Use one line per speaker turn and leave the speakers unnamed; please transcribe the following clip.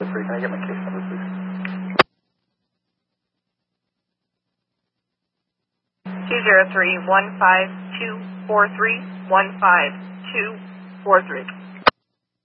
203. Can I get my case number, please?
203-15243-15243.